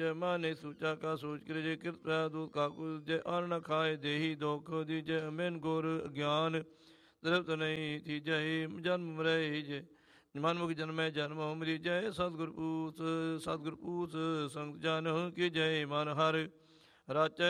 ਜੈ ਮਾਨੇ ਸੂਚਾ ਕਾ ਸੋਚ ਕਰੇ ਜੇ ਕਿਰਤ ਪੈ ਦੂਤ ਕਾਕੂ ਜੇ ਅਨ ਨ ਖਾਏ ਦੇਹੀ ਦੁਖ ਦੀ ਜੇ ਅਮਿਨ ਗੁਰ ਗਿਆਨ ਤ੍ਰਿਪਤ ਨਹੀਂ ਥੀ ਜੈ ਜਨਮ ਮਰੈ ਜੇ ਮਨਮੁਖ ਜਨਮੈ ਜਨਮ ਮਰੀ ਜੈ ਸਤਿਗੁਰ ਪੂਤ ਸੰਤ ਜਨ ਕੀ ਜੈ ਮਨ ਹਰਿ ਰਾਚੈ